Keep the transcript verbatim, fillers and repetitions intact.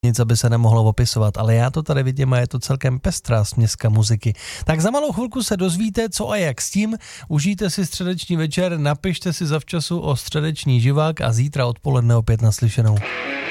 nic, aby se nemohlo opisovat, ale já to tady vidím a je to celkem pestrá směska muziky. Tak za malou chvilku se dozvíte, co a jak s tím. Užijte si středeční večer, napište si zavčasu o středeční živák a zítra odpoledne opět naslyšenou.